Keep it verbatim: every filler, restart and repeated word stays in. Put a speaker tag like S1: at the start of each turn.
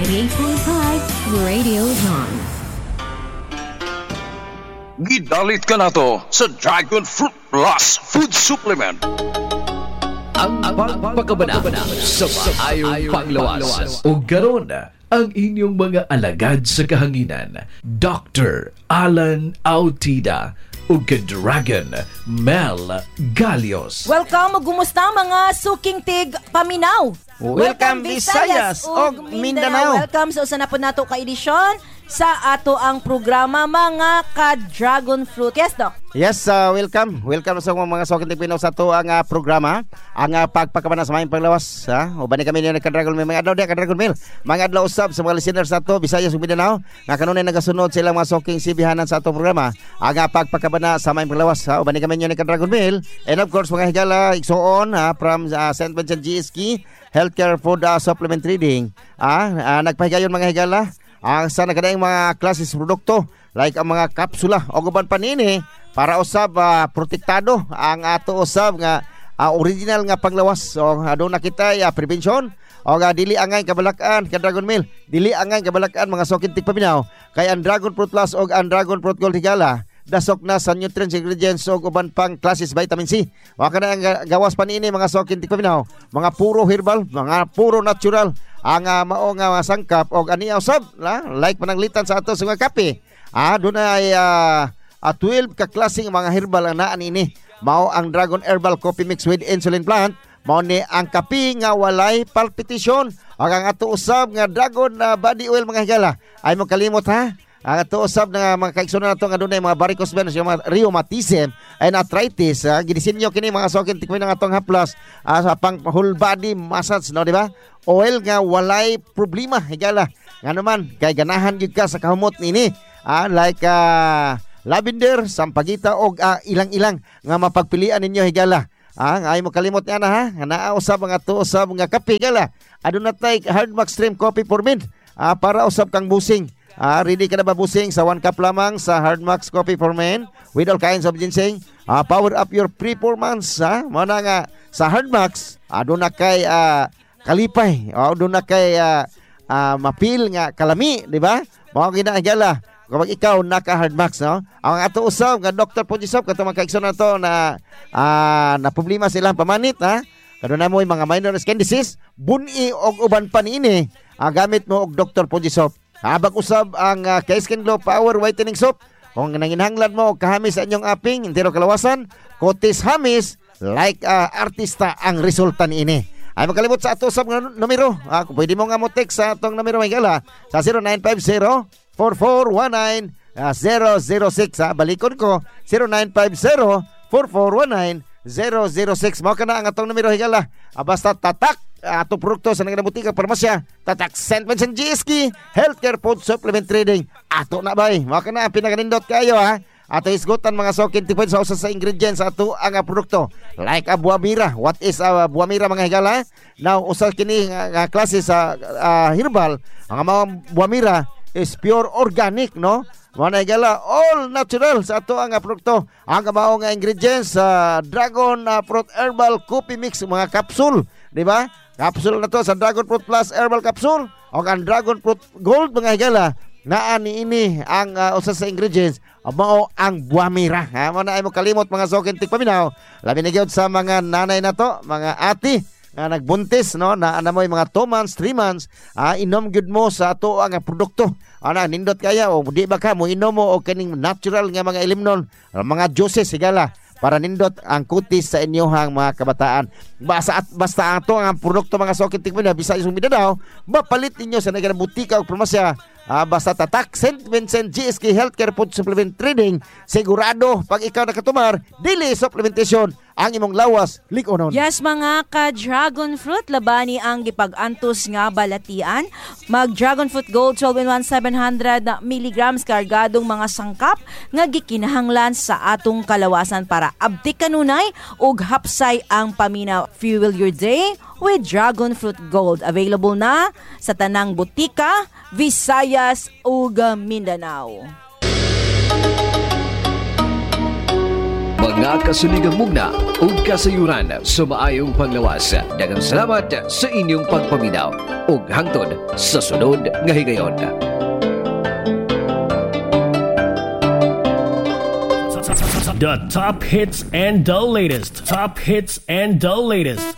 S1: ninety-eight point five Radio John.
S2: Gidalit ka na to sa Dragon Fruit Plus Food Supplement.
S3: Ang pagpakabana sa maayong panglawas. O garon ang inyong mga alagad sa kahanginan, Doctor Alan Autida o ka-Dragon Mel Galios.
S4: Welcome o gumusta mga suking tig paminaw.
S5: Welcome Visayas o Mindanao.
S4: Welcome sa usa na po nato ka edisyon sa ato ang programa mga ka-Dragon Fruit. Yes, Doc?
S5: Yes, uh, welcome. Welcome sa mga suking tig pinaw sa ato ang uh, programa. Ang uh, pagpakabana sa mayong panglawas. Ha? O ba ni kami niyo ka-Dragon Mel? Mga adlaw di ka-Dragon Mel. Mga adlaw usab sa mga listeners sa ato, Visayas o Mindanao. Nga kanunay nagasunod sa ilang mga suking sibihanan sa ato programa. Ang uh, pagpakabana sa mayong panglawas. Ha? O ba ni kami niyo ka-Dragon Mel? And of course, mga higala, igsoon ha, from uh, Saint Vincent G S K Healthcare Food uh, Supplement Trading. Ah, uh, nagpahigayon mga higala. Ang uh, sa nagadaing mga klases produkto like ang mga kapsula o guban panini para usab uh, protektado ang ato usab nga uh, original nga panglawas. So uh, doon nakita uh, prevention o uh, dili angay kabalakan ka Dragon Mel, dili angay kabalakan mga suking tig paminaw kay ang Dragon Fruit Plus o ang Dragon Fruit Gold higala dasok na sa nutrients, ingredients o uban pang klases vitamin C. Wa ka na ang gawas panini mga suking tig paminaw, mga puro herbal, mga puro natural ang uh, mao nga uh, sangkap og ani usab la like pananglitan sa ato sa mga kape. Ah doon ay uh, uh, twelve ka klaseng mga herbal ang naa ini. Mao ang Dragon Herbal Coffee Mix with Insulin Plant, mao ni ang kape nga walay palpitation. Ang ang ato usab nga Dragon uh, Body Oil mga higala. Ay mo kalimot ha. Ang ato usab nga mga kaiksunan nato nga dunay mga varicose veins, mga rheumatism and arthritis. Uh, gidisenyo kini mga suking tig ng atong haplas uh, sa pang whole body massage, no, di ba? Oil nga walay problema higala. Nga naman kay ganahan gyud ka sa kahumot nini. Ah, like uh, lavender, sampagita og uh, ilang-ilang nga mapagpilian ninyo higala. Ah, ay mo kalimot niya na ha. Naa usab nga to usab nga kape higala. Aduna tay Hardmax Stream Coffee for Men. Ah, para usab kang busing. Ah, ready ka na ba busing sa one cup lamang sa Hardmax Coffee for Men with all kinds of ginseng. Ah, power up your performance ha. Mo na nga sa Hardmax, aduna kay uh, kalipay. O aduna kay uh, uh, mapil nga kalami, di ba? Mao ginahigala. Kapag ikaw naka Hardmax, no? Ang ato usab nga Doctor Pujisop kato mga kaikson na to na uh, na problema silang pamanit ha. Kaduna mo mga minor skin disease, buni og uban pa niini. Uh, gamit mo og Doctor Pujisop. Habang usab ang uh, K-Skin Glow Power Whitening Soap. Kung nanginhanglan mo kahamis sa inyong aping, entero kalawasan, kutis hamis, like uh, artista ang resulta niini. Ay makalimot sa ato usab nga numero. Uh, kung pwede mo nga mo text sa atong numero may gala sa zero nine five zero, four four one nine, zero zero six. Ha? Balikon ko, zero nine five zero, four four one nine, zero zero six. Mao ka na ang atong numero higala. Ah, basta tatak ato produkto sa nagnabutika parmasya, tatak Saint Vincent G S K Healthcare Food Supplement Trading. Ato na bay. Mao ka na pinakanindot kayo ha. Ato isgutan mga suking tipid sa usa sa ingredients sa ato ang uh, produkto. Like a uh, buamira. What is a uh, buamira mga higala? Now usa kini nga uh, klase sa uh, herbal. Ang mga buamira is pure organic, no? Mga higala, all natural sa ato ang uh, produkto. Ang kamao nga ingredients sa uh, Dragon uh, Fruit Herbal Coffee Mix, mga capsule, di ba? Capsule na to sa Dragon Fruit Plus Herbal Capsule o ang Dragon Fruit Gold mga higala. Naa ni ini ang uh, usa sa ingredients mao ang buamira. Ha mo na ay mo kalimot mga suking tig paminaw. Labi na gyud sa mga nanay na to, mga ati nga nagbuntis, no, na ana mo mga two months, three months, ah, inom gyud mo sa ato ang produkto. Ana nindot kaya o di ba ka mo inom mo og kaning natural nga mga ilimnon, mga juices sigala para nindot ang kutis sa inyohang mga kabataan. Basta at basta ato ang produkto mga suking tig paminaw Bisayas ug Mindanao, mapalit ninyo sa nagana butika o farmasya. Ah, basta tatak Saint Vincent G S K Healthcare Food Supplement Trading, sigurado pag ikaw nakatumar, dili supplementation ang imong lawas likonon.
S4: Yes mga ka-Dragon Fruit, labani ang gipag-antos nga balatian. Mag Dragon Fruit Gold twelve in one seven hundred milligrams kargadong mga sangkap nga gikinahanglan sa atong kalawasan para abdi kanunay ug hapsay ang paminaw. Fuel your day with Dragon Fruit Gold. Available na sa tanang butika, Visayas ug Mindanao.
S3: mga kasuligang mugna ug kasayuran sa maayong panglawas. Daghang salamat sa inyong pagpaminaw ug hangtod sa sunod nga higayon.
S6: The top hits and the latest. Top hits and the latest.